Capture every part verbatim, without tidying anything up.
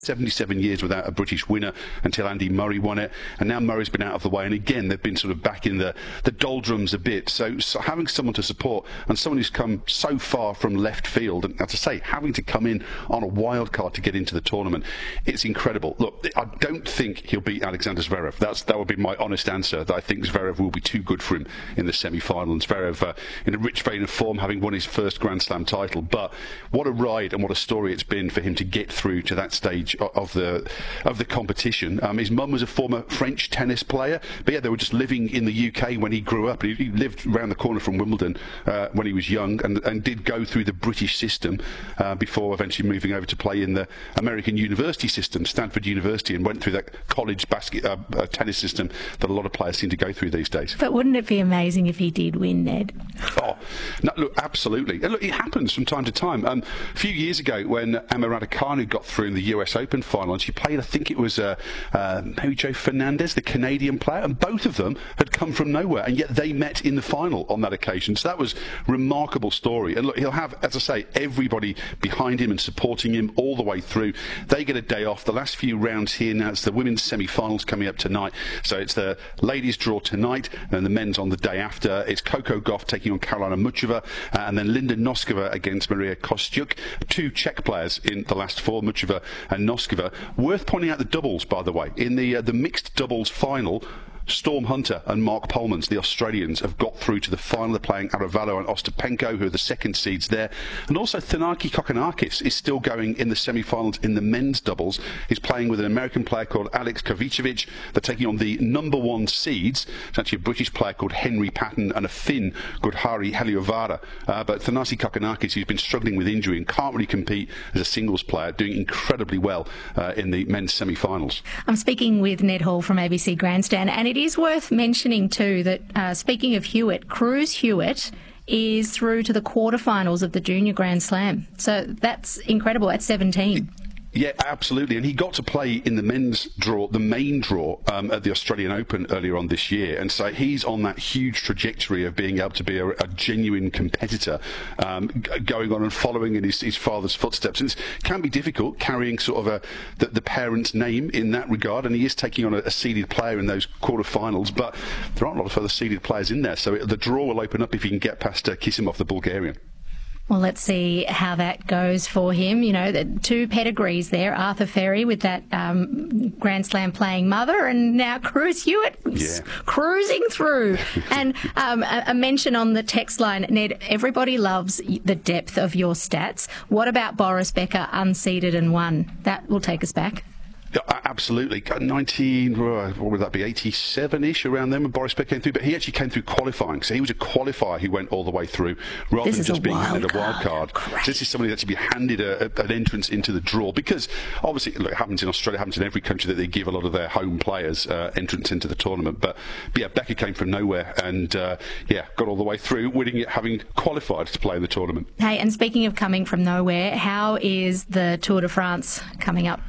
seventy-seven years without a British winner until Andy Murray won it, and now Murray's been out of the way, and again they've been sort of back in the, the doldrums a bit. So, so having someone to support, and someone who's come so far from left field, and as I say, having to come in on a wild card to get into the tournament, it's incredible. Look, I don't think he'll beat Alexander Zverev. That's that would be my honest answer. That I think Zverev will be too good for him in the semi-final. And Zverev uh, in a rich vein of form, having won his first Grand Slam title. But what a ride and what a story it's been for him to get through to that stage of the of the competition. Um, his mum was a former French tennis player, but yeah, they were just living in the U K when he grew up. He, he lived around the corner from Wimbledon uh, when he was young, and, and did go through the British system uh, before eventually moving over to play in the American university system, Stanford University, and went through that college basket uh, uh, tennis system that a lot of players seem to go through these days. But wouldn't it be amazing if he did win, Ned? Oh, no, look, absolutely. And look, it happens from time to time. Um, a few years ago, when Emma Raducanu got through in the U S Open final, and she played, I think it was uh, uh, Mary Jo Fernandez, the Canadian player, and both of them had come from nowhere, and yet they met in the final on that occasion. So that was a remarkable story. And look, he'll have, as I say, everybody behind him and supporting him all the way through. They get a day off. The last few rounds here now, it's the women's semi-finals coming up tonight. So it's the ladies draw tonight, and the men's on the day after. It's Coco Gauff taking on Karolina Muchova, uh, and then Linda Noskova against Maria Kostyuk. Two Czech players in the last four, Muchova and Noskova. Worth pointing out the doubles, by the way. In the uh, the mixed doubles final, Storm Hunter and Mark Polmans, the Australians, have got through to the final. They're playing Aravalo and Ostapenko, who are the second seeds there. And also Thanaki Kokkinakis is still going in the semi-finals in the men's doubles. He's playing with an American player called Alex Kavicevic. They're taking on the number one seeds. It's actually a British player called Henry Patton and a Finn called Hari Heliovara. Uh, but Thanasi Kokkinakis, who's been struggling with injury and can't really compete as a singles player, doing incredibly well uh, in the men's semi-finals. I'm speaking with Ned Hall from A B C Grandstand, and it is worth mentioning too that, uh, speaking of Hewitt, Cruz Hewitt is through to the quarterfinals of the Junior Grand Slam. So that's incredible at seventeen. Yeah, absolutely. And he got to play in the men's draw, the main draw, um, at the Australian Open earlier on this year. And so he's on that huge trajectory of being able to be a, a genuine competitor, um, g- going on and following in his, his father's footsteps. And it can be difficult carrying sort of a, the, the parent's name in that regard. And he is taking on a, a seeded player in those quarterfinals, but there aren't a lot of other seeded players in there. So it, the draw will open up if he can get past uh, Kisimov, the Bulgarian. Well, let's see how that goes for him. You know, the two pedigrees there, Arthur Ferry with that um, Grand Slam playing mother, and now Cruz Hewitt yeah. cruising through. And um, a, a mention on the text line, Ned, everybody loves the depth of your stats. What about Boris Becker, unseeded and won? That will take us back. Yeah, absolutely. nineteen, what would that be, eighty-seven-ish around then when Boris Becker came through. But he actually came through qualifying. So he was a qualifier who went all the way through rather this than just being handed card. a wild card. Great. So this is somebody that's actually been handed a, a, an entrance into the draw, because obviously look, it happens in Australia, it happens in every country that they give a lot of their home players uh, entrance into the tournament. But, but yeah, Becker came from nowhere and uh, yeah, got all the way through, winning it, having qualified to play in the tournament. Hey, and speaking of coming from nowhere, how is the Tour de France coming up?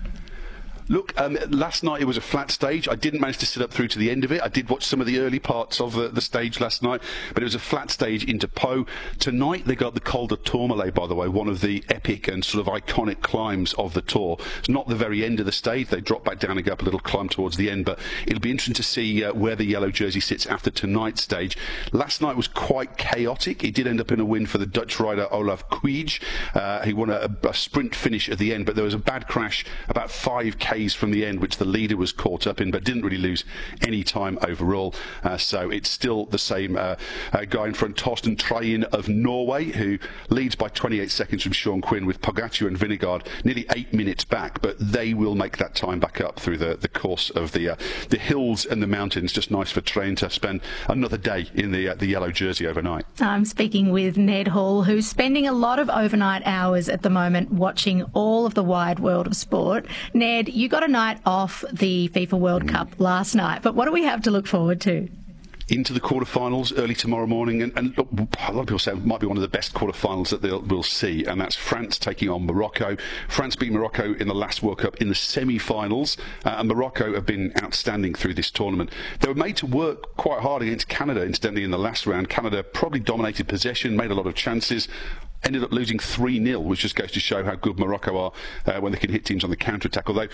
Look, um, last night it was a flat stage. I didn't manage to sit up through to the end of it. I did watch some of the early parts of the, the stage last night, but it was a flat stage into Pau. Tonight they got the Col de Tourmalet, by the way, one of the epic and sort of iconic climbs of the Tour. It's not the very end of the stage. They drop back down and go up a little climb towards the end, but it'll be interesting to see uh, where the yellow jersey sits after tonight's stage. Last night was quite chaotic. It did end up in a win for the Dutch rider Olaf Kuij. Uh, he won a, a sprint finish at the end, but there was a bad crash about five Ks from the end, which the leader was caught up in, but didn't really lose any time overall. Uh, so it's still the same uh, uh, guy in front, Torsten Trein of Norway, who leads by twenty-eight seconds from Sean Quinn, with Pogacar and Vingegaard nearly eight minutes back, but they will make that time back up through the, the course of the uh, the hills and the mountains. Just nice for Trein to spend another day in the uh, the yellow jersey overnight. I'm speaking with Ned Hall, who's spending a lot of overnight hours at the moment watching all of the wide world of sport. Ned, you got a night off the FIFA World Cup last night, but what do we have to look forward to? Into the quarterfinals early tomorrow morning, and, and look, a lot of people say it might be one of the best quarterfinals that they'll, we'll see, and that's France taking on Morocco. France beat Morocco in the last World Cup in the semi-finals, uh, and Morocco have been outstanding through this tournament. They were made to work quite hard against Canada, incidentally, in the last round. Canada probably dominated possession, made a lot of chances. ended up losing three nil, which just goes to show how good Morocco are uh, when they can hit teams on the counter-attack. Although